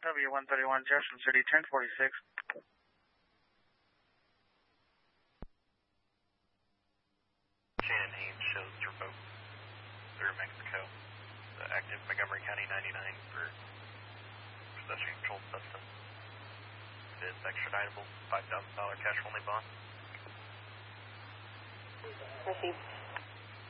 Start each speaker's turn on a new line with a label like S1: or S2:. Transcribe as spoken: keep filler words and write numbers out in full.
S1: W one thirty-one Jefferson City, ten forty-six.
S2: Shannon Haynes shows your boat through Mexico. The active Montgomery County ninety-nine for possession of controlled substance. It is extraditable, five thousand dollars cash only bond.
S3: Received.